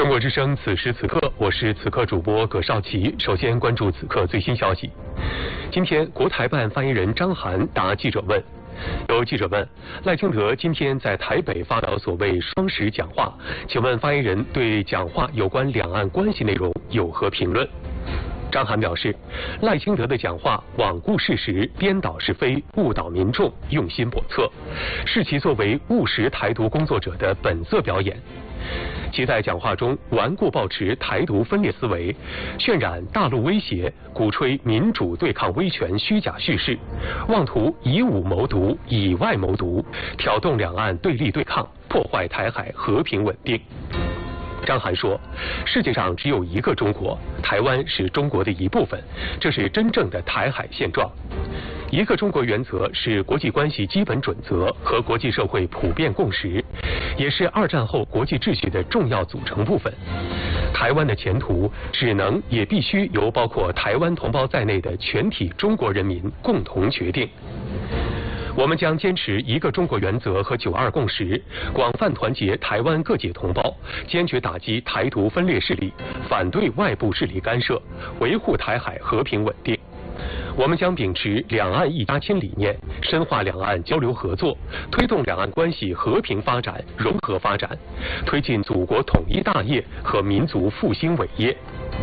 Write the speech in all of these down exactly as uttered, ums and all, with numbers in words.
中国之声此时此刻，我是此刻主播葛少奇。首先关注此刻最新消息。今天，国台办发言人张涵答记者问。有记者问，赖清德今天在台北发表所谓双十讲话，请问发言人对讲话有关两岸关系内容有何评论？张涵表示，赖清德的讲话罔顾事实、颠倒是非、误导民众、用心叵测，是其作为务实台独工作者的本色表演。其在讲话中顽固抱持台独分裂思维，渲染大陆威胁，鼓吹民主对抗威权虚假叙事，妄图以武谋独、以外谋独，挑动两岸对立对抗，破坏台海和平稳定。张涵说，世界上只有一个中国，台湾是中国的一部分，这是真正的台海现状。一个中国原则是国际关系基本准则和国际社会普遍共识，也是二战后国际秩序的重要组成部分。台湾的前途只能也必须由包括台湾同胞在内的全体中国人民共同决定。我们将坚持一个中国原则和九二共识，广泛团结台湾各界同胞，坚决打击台独分裂势力，反对外部势力干涉，维护台海和平稳定。我们将秉持两岸一家亲理念，深化两岸交流合作，推动两岸关系和平发展、融合发展，推进祖国统一大业和民族复兴伟业。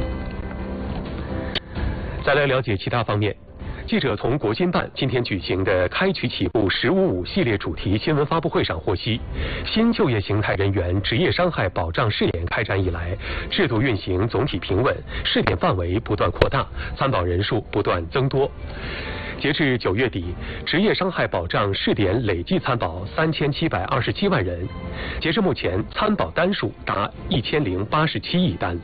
再来了解其他方面。记者从国新办今天举行的开局起步十五五系列主题新闻发布会上获悉，新就业形态人员职业伤害保障试点开展以来，制度运行总体平稳，试点范围不断扩大，参保人数不断增多。截至九月底，职业伤害保障试点累计参保三千七百二十七万人，截至目前参保单数达一千零八十七亿单。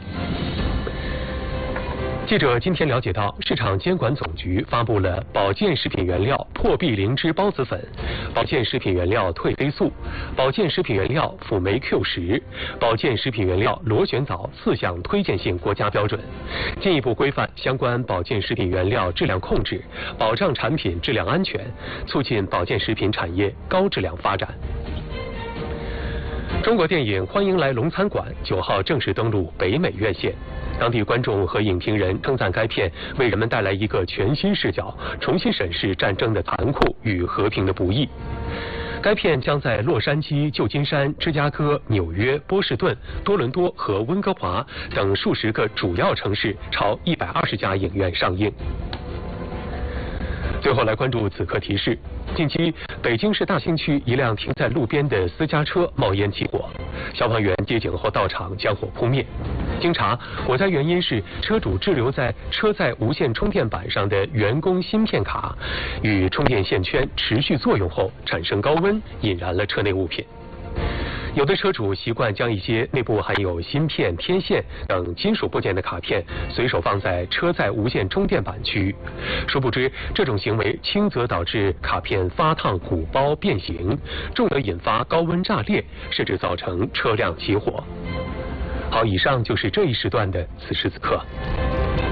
记者今天了解到，市场监管总局发布了保健食品原料破壁灵芝孢子粉、保健食品原料褪黑素、保健食品原料辅酶 Q 十、保健食品原料螺旋藻四项推荐性国家标准，进一步规范相关保健食品原料质量控制，保障产品质量安全，促进保健食品产业高质量发展。中国电影《欢迎来龙餐馆》九号正式登陆北美院线。当地观众和影评人称赞该片为人们带来一个全新视角，重新审视战争的残酷与和平的不易。该片将在洛杉矶、旧金山、芝加哥、纽约、波士顿、多伦多和温哥华等数十个主要城市超一百二十家影院上映。最后来关注此刻提示。近期，北京市大兴区一辆停在路边的私家车冒烟起火，消防员接警后到场将火扑灭。经查，火灾原因是车主滞留在车载无线充电板上的员工芯片卡与充电线圈持续作用后产生高温，引燃了车内物品。有的车主习惯将一些内部含有芯片、天线等金属部件的卡片随手放在车载无线充电板区，殊不知这种行为轻则导致卡片发烫、鼓包、变形，重则引发高温炸裂，甚至造成车辆起火。好，以上就是这一时段的此时此刻。